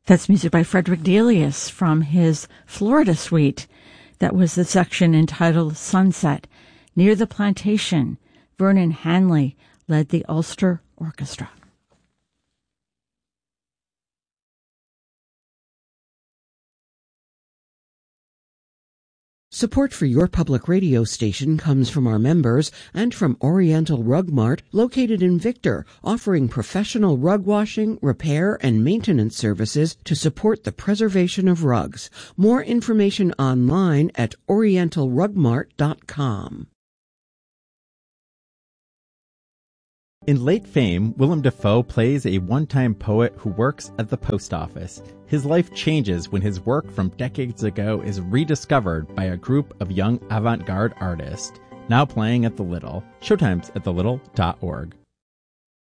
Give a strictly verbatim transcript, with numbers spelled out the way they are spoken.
That's music by Frederick Delius from his Florida Suite. That was the section entitled Sunset. Near the Plantation, Vernon Hanley led the Ulster Orchestra. Support for your public radio station comes from our members and from Oriental Rug Mart, located in Victor, offering professional rug washing, repair, and maintenance services to support the preservation of rugs. More information online at oriental rug mart dot com. In late fame, Willem Dafoe plays a one-time poet who works at the post office. His life changes when his work from decades ago is rediscovered by a group of young avant-garde artists, now playing at the Little. Showtimes at the little dot org.